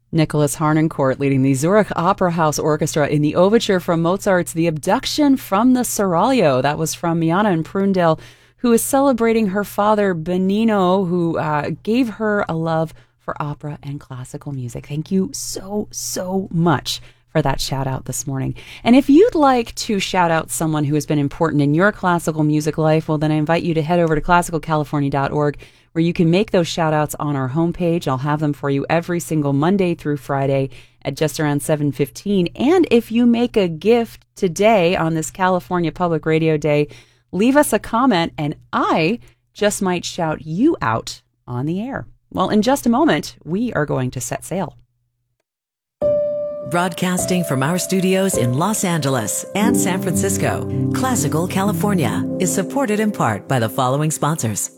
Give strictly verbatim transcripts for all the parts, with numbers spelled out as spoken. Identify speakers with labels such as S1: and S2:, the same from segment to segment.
S1: Nicholas Harnoncourt leading the Zurich Opera House Orchestra in the overture from Mozart's The Abduction from the Seraglio. That was from Miana and Prundell, who is celebrating her father, Benino, who uh, gave her a love for opera and classical music. Thank you so, so much for that shout out this morning. And if you'd like to shout out someone who has been important in your classical music life, well, then I invite you to head over to classical california dot org, where you can make those shout outs on our homepage. I'll have them for you every single Monday through Friday at just around seven fifteen. And if you make a gift today on this California Public Radio Day, leave us a comment and I just might shout you out on the air. Well, in just a moment, we are going to set sail.
S2: Broadcasting from our studios in Los Angeles and San Francisco, Classical California is supported in part by the following sponsors.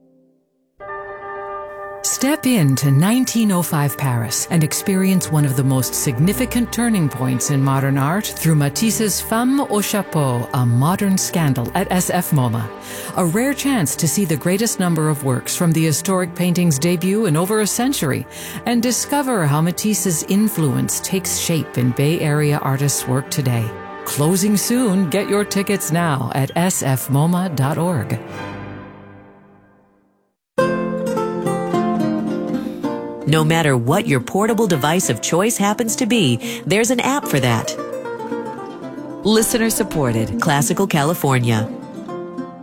S3: Step into nineteen oh five Paris and experience one of the most significant turning points in modern art through Matisse's Femme au Chapeau, a modern scandal at S F MoMA. A rare chance to see the greatest number of works from the historic painting's debut in over a century and discover how Matisse's influence takes shape in Bay Area artists' work today. Closing soon. Get your tickets now at s f moma dot org.
S2: No matter what your portable device of choice happens to be, there's an app for that. Listener supported, Classical California.